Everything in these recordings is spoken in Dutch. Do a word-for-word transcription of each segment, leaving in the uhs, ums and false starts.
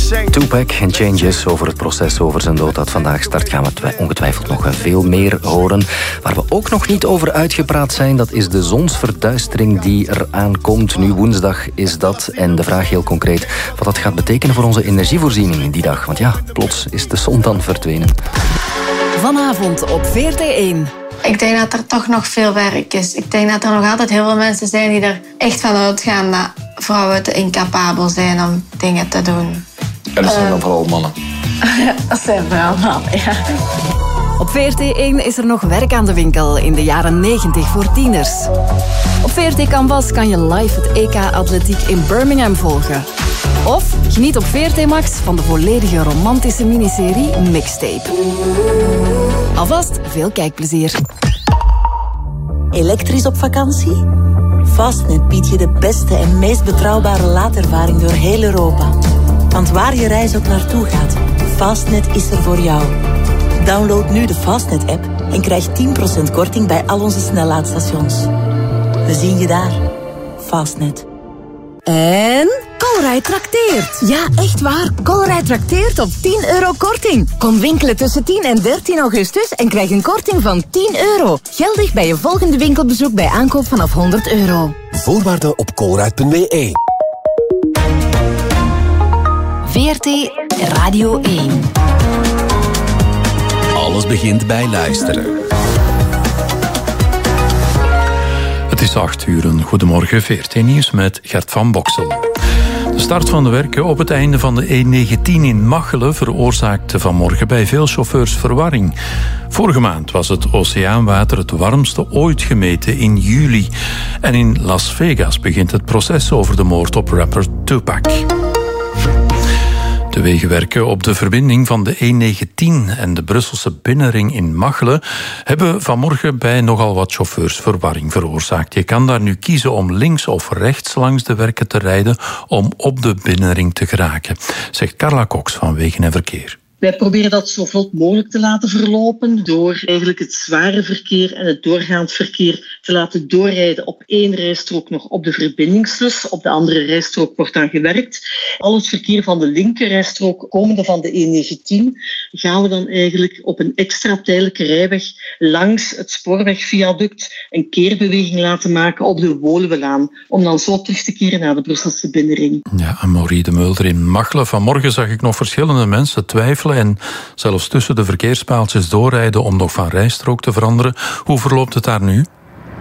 Tupac en Changes over het proces over zijn dood dat vandaag start, gaan we ongetwijfeld nog veel meer horen. Waar we ook nog niet over uitgepraat zijn, dat is de zonsverduistering die eraan komt. Nu woensdag is dat. En de vraag heel concreet, wat dat gaat betekenen voor onze energievoorziening die dag. Want ja, plots is de zon dan verdwenen. Vanavond op V R T één. Ik denk dat er toch nog veel werk is. Ik denk dat er nog altijd heel veel mensen zijn die er echt van uitgaan dat vrouwen te incapabel zijn om dingen te doen. En dat zijn dan vooral mannen. Dat zijn vooral mannen, ja. Op V R T één is er nog werk aan de winkel in de jaren negentig voor tieners. Op V R T Canvas kan je live het E K Atletiek in Birmingham volgen. Of geniet op V R T Max van de volledige romantische miniserie Mixtape. Alvast veel kijkplezier. Elektrisch op vakantie? Fastnet biedt je de beste en meest betrouwbare laadervaring door heel Europa. Want waar je reis ook naartoe gaat, Fastnet is er voor jou. Download nu de Fastnet-app en krijg tien procent korting bij al onze snellaadstations. We zien je daar. Fastnet. En Colruyt trakteert. Ja, echt waar. Colruyt trakteert op tien euro korting. Kom winkelen tussen tien en dertien augustus en krijg een korting van tien euro. Geldig bij je volgende winkelbezoek bij aankoop vanaf honderd euro. Voorwaarden op colruyt punt b e. V R T Radio één. Alles begint bij luisteren. Het is acht uur. Goedemorgen, V R T Nieuws met Gert van Boksel. De start van de werken op het einde van de E negentien in Machelen veroorzaakte vanmorgen bij veel chauffeurs verwarring. Vorige maand was het oceaanwater het warmste ooit gemeten in juli. En in Las Vegas begint het proces over de moord op rapper Tupac. De wegenwerken op de verbinding van de E negentien en de Brusselse binnenring in Machelen hebben vanmorgen bij nogal wat chauffeurs verwarring veroorzaakt. Je kan daar nu kiezen om links of rechts langs de werken te rijden om op de binnenring te geraken, zegt Carla Cox van Wegen en Verkeer. Wij proberen dat zo vlot mogelijk te laten verlopen door eigenlijk het zware verkeer en het doorgaand verkeer te laten doorrijden op één rijstrook nog op de verbindingslus. Op de andere rijstrook wordt dan gewerkt. Al het verkeer van de linkerrijstrook komende van de E negentien gaan we dan eigenlijk op een extra tijdelijke rijweg langs het spoorwegviaduct een keerbeweging laten maken op de Woluwelaan om dan zo terug te keren naar de Brusselse binnenring. Ja, en Maurice de Mulder in Machelen. Vanmorgen zag ik nog verschillende mensen twijfelen en zelfs tussen de verkeerspaaltjes doorrijden om nog van rijstrook te veranderen. Hoe verloopt het daar nu?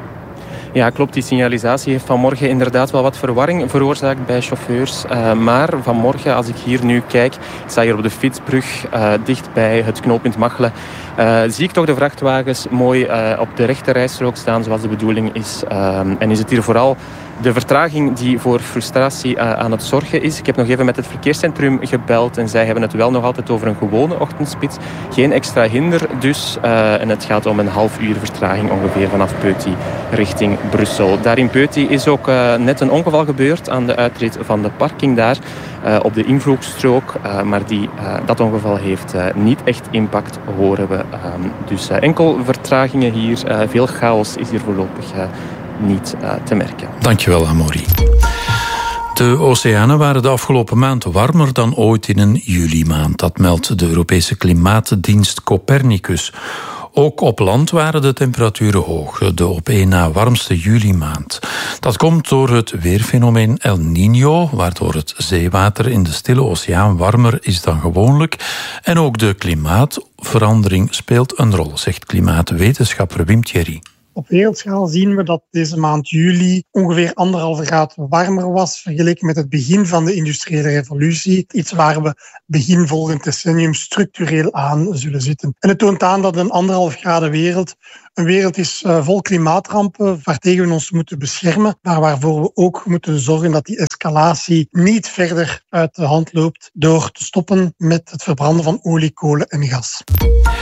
Ja, klopt. Die signalisatie heeft vanmorgen inderdaad wel wat verwarring veroorzaakt bij chauffeurs. Uh, maar vanmorgen, als ik hier nu kijk, ik sta hier op de fietsbrug, uh, dicht bij het knooppunt Machelen, uh, zie ik toch de vrachtwagens mooi uh, op de rechte rijstrook staan, zoals de bedoeling is. Uh, en is het hier vooral de vertraging die voor frustratie uh, aan het zorgen is. Ik heb nog even met het verkeerscentrum gebeld en zij hebben het wel nog altijd over een gewone ochtendspits. Geen extra hinder dus. Uh, en het gaat om een half uur vertraging ongeveer vanaf Peuty richting Brussel. Daar in Peuty is ook uh, net een ongeval gebeurd aan de uitrit van de parking daar. Uh, op de invloegstrook. Uh, maar die, uh, dat ongeval heeft uh, niet echt impact, horen we. Uh, dus uh, enkel vertragingen hier. Uh, veel chaos is hier voorlopig uh, niet uh, te merken. Dankjewel, Amaury. De oceanen waren de afgelopen maand warmer dan ooit in een juli-maand. Dat meldt de Europese klimaatdienst Copernicus. Ook op land waren de temperaturen hoog, de op één na warmste juli-maand. Dat komt door het weerfenomeen El Niño, waardoor het zeewater in de Stille Oceaan warmer is dan gewoonlijk. En ook de klimaatverandering speelt een rol, zegt klimaatwetenschapper Wim Thierry. Op wereldschaal zien we dat deze maand juli ongeveer anderhalve graad warmer was vergeleken met het begin van de industriële revolutie. Iets waar we begin volgend decennium structureel aan zullen zitten. En het toont aan dat een anderhalf graden wereld een wereld is uh, vol klimaatrampen waartegen we ons moeten beschermen, maar waarvoor we ook moeten zorgen dat die escalatie niet verder uit de hand loopt door te stoppen met het verbranden van olie, kolen en gas.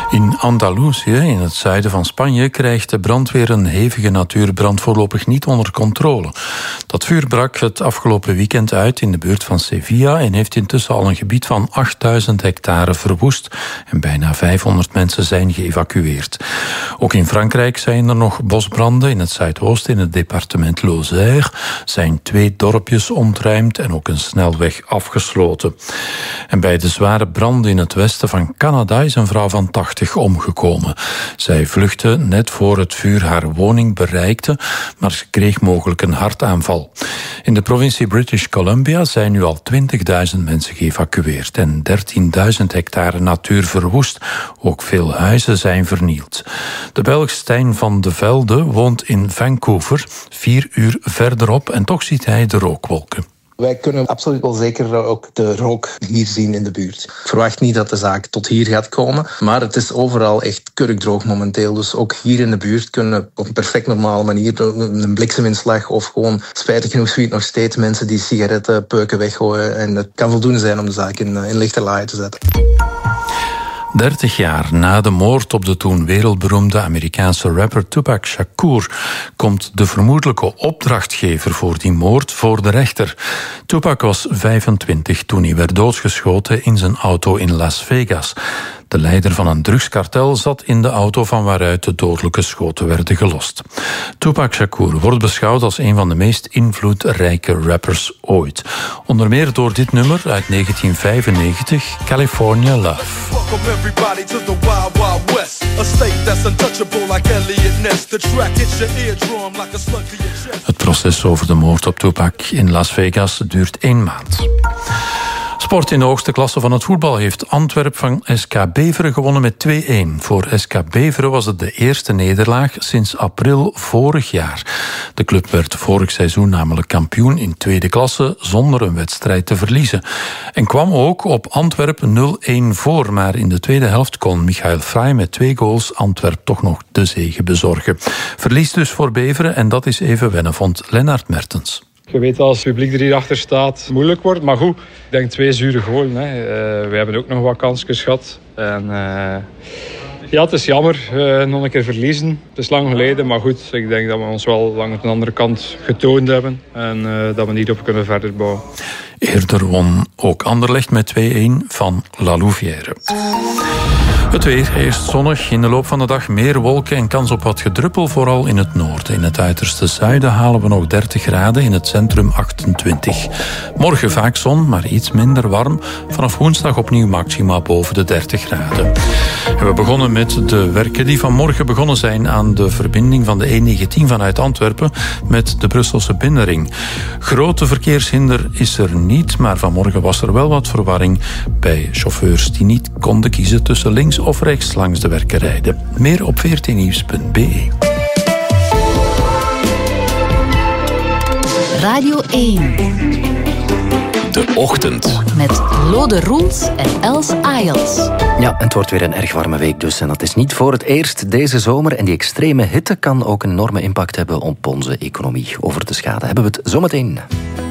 In Andalusië, in het zuiden van Spanje, krijgt de brandweer een hevige natuurbrand voorlopig niet onder controle. Dat vuur brak het afgelopen weekend uit in de buurt van Sevilla en heeft intussen al een gebied van achtduizend hectare verwoest en bijna vijfhonderd mensen zijn geëvacueerd. Ook in Frankrijk zijn er nog bosbranden. In het zuidoosten, in het departement Lozère, zijn twee dorpjes ontruimd en ook een snelweg afgesloten. En bij de zware branden in het westen van Canada is een vrouw van tachtig omgekomen. Zij vluchtte net voor het vuur haar woning bereikte, maar ze kreeg mogelijk een hartaanval. In de provincie British Columbia zijn nu al twintigduizend mensen geëvacueerd en dertienduizend hectare natuur verwoest. Ook veel huizen zijn vernield. De Belg Stijn van de Velde woont in Vancouver, vier uur verderop, en toch ziet hij de rookwolken. Wij kunnen absoluut wel zeker ook de rook hier zien in de buurt. Ik verwacht niet dat de zaak tot hier gaat komen, maar het is overal echt kurkdroog momenteel. Dus ook hier in de buurt kunnen op een perfect normale manier een blikseminslag of gewoon, spijtig genoeg, zie je nog steeds mensen die sigarettenpeuken weggooien. En het kan voldoende zijn om de zaak in, in lichte laaien te zetten. dertig jaar na de moord op de toen wereldberoemde Amerikaanse rapper Tupac Shakur komt de vermoedelijke opdrachtgever voor die moord voor de rechter. Tupac was vijfentwintig toen hij werd doodgeschoten in zijn auto in Las Vegas. De leider van een drugskartel zat in de auto van waaruit de dodelijke schoten werden gelost. Tupac Shakur wordt beschouwd als een van de meest invloedrijke rappers ooit. Onder meer door dit nummer uit negentien vijfennegentig, California Love. Het proces over de moord op Tupac in Las Vegas duurt één maand. Sport in de hoogste klasse van het voetbal heeft Antwerp van S K Beveren gewonnen met twee-een. Voor S K Beveren was het de eerste nederlaag sinds april vorig jaar. De club werd vorig seizoen namelijk kampioen in tweede klasse zonder een wedstrijd te verliezen. En kwam ook op Antwerp nul-een voor, maar in de tweede helft kon Michael Frey met twee goals Antwerp toch nog de zege bezorgen. Verlies dus voor Beveren en dat is even wennen, vond Lennart Mertens. Je weet als het publiek er hier achter staat, moeilijk wordt. Maar goed, ik denk twee zure goalen. Hè. Uh, we hebben ook nog wat kansjes gehad. En, uh, ja, het is jammer. Uh, nog een keer verliezen. Het is lang geleden, maar goed. Ik denk dat we ons wel lang aan de andere kant getoond hebben. En uh, dat we niet op kunnen verder bouwen. Eerder won ook Anderlecht met twee-een van La Louvière. Het weer, eerst zonnig, in de loop van de dag meer wolken en kans op wat gedruppel, vooral in het noorden. In het uiterste zuiden halen we nog dertig graden, in het centrum achtentwintig. Morgen vaak zon, maar iets minder warm. Vanaf woensdag opnieuw maxima boven de dertig graden. En we begonnen met de werken die vanmorgen begonnen zijn aan de verbinding van de E negentien vanuit Antwerpen met de Brusselse binnenring. Grote verkeershinder is er niet, maar vanmorgen was er wel wat verwarring bij chauffeurs die niet konden kiezen tussen links of rechts langs de werken rijden. Meer op veertien nieuws punt b e. Radio één. De Ochtend. Met Lode Roels en Els Ayels. Ja, het wordt weer een erg warme week dus. En dat is niet voor het eerst deze zomer. En die extreme hitte kan ook een enorme impact hebben op onze economie. Over de schade hebben we het zometeen.